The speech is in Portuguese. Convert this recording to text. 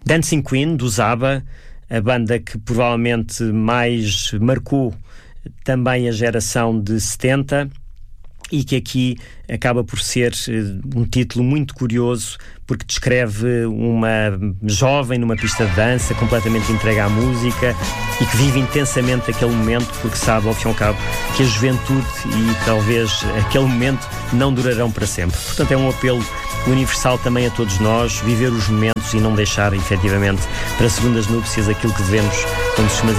Dancing Queen, do ABBA, a banda que provavelmente mais marcou também a geração de 70, e que aqui acaba por ser um título muito curioso, porque descreve uma jovem numa pista de dança, completamente entregue à música e que vive intensamente aquele momento, porque sabe, ao fim e ao cabo, que a juventude e talvez aquele momento não durarão para sempre. Portanto, é um apelo universal também a todos nós, viver os momentos e não deixar, efetivamente, para segundas núpcias aquilo que devemos, como se chama